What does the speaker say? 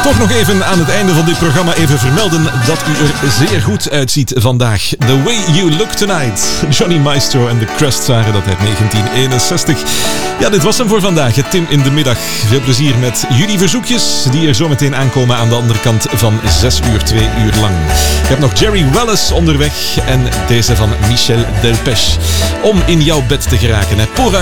Toch nog even aan het einde van dit programma even vermelden dat u er zeer goed uitziet vandaag. The Way You Look Tonight. Johnny Maestro en de Crusts waren dat uit 1961. Ja, dit was hem voor vandaag. Tim in de middag. Veel plezier met jullie verzoekjes die er zo meteen aankomen aan de andere kant van 6 uur, 2 uur lang. Ik heb nog Jerry Wallace onderweg en deze van Michel Delpech. Om in jouw bed te geraken. Pour